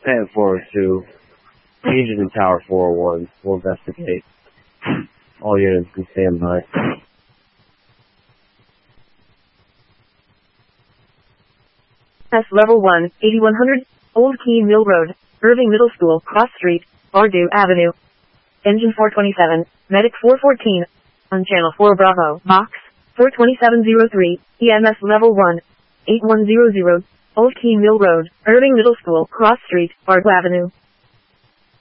Payment 402. Agent in Tower 401. We'll investigate. All units can stand by. S Level 1, 8100, Old Key Mill Road, Irving Middle School, Cross Street, Bardew Avenue. Engine 427, Medic 414, on Channel 4 Bravo, Box 42703, EMS Level 1, 8100, Old Key Mill Road, Irving Middle School, Cross Street, Bardew Avenue.